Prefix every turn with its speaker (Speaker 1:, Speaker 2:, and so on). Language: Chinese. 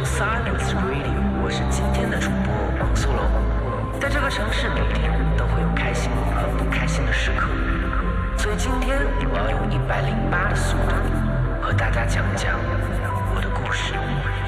Speaker 1: Silence Radio， 我是今天的主播王苏龙。在这个城市，每天都会有开心和不开心的时刻，所以今天我要用108的速度和大家讲讲